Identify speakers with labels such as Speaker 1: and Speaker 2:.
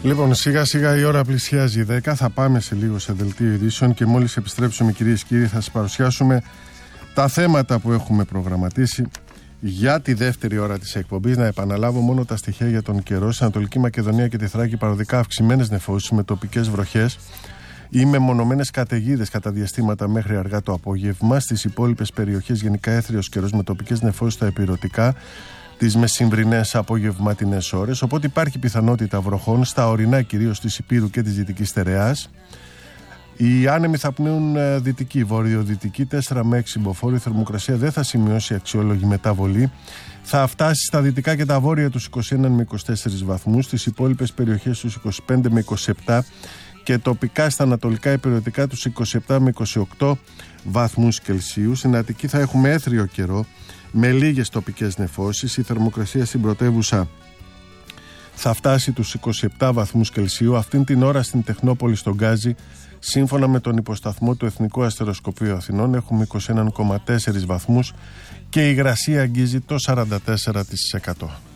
Speaker 1: Λοιπόν, σιγά σιγά η ώρα πλησιάζει η 10. Θα πάμε σε λίγο σε δελτίο ειδήσεων και μόλις επιστρέψουμε, κυρίες και κύριοι, θα σας παρουσιάσουμε τα θέματα που έχουμε προγραμματίσει για τη δεύτερη ώρα της εκπομπής. Να επαναλάβω μόνο τα στοιχεία για τον καιρό. Στην Ανατολική Μακεδονία και τη Θράκη παροδικά αυξημένες νεφώσεις με τοπικές βροχές ή μεμονωμένες καταιγίδες κατά διαστήματα μέχρι αργά το απόγευμα. Στις υπόλοιπες περιοχές γενικά έθριος καιρός με τοπικές νεφώσεις στα ηπειρωτικά τις μεσημβρινές απογευματινές ώρες. Οπότε υπάρχει πιθανότητα βροχών στα ορεινά, κυρίως της Ηπείρου και της Δυτικής Στερεάς. Οι άνεμοι θα πνέουν δυτική, βορειοδυτική, 4 με 6 μποφόρ. Η θερμοκρασία δεν θα σημειώσει αξιόλογη μεταβολή. Θα φτάσει στα δυτικά και τα βόρεια τους 21 με 24 βαθμούς. Στις υπόλοιπες περιοχές τους 25 με 27 και τοπικά στα ανατολικά ηπειρωτικά τους 27 με 28 βαθμούς Κελσίου. Στην Αττική θα έχουμε έθριο καιρό με λίγες τοπικές νεφώσεις. Η θερμοκρασία στην πρωτεύουσα θα φτάσει τους 27 βαθμούς Κελσίου. Αυτήν την ώρα στην Τεχνόπολη στον Γκάζι, σύμφωνα με τον υποσταθμό του Εθνικού Αστεροσκοπείου Αθηνών, έχουμε 21,4 βαθμούς και η υγρασία αγγίζει το 44%.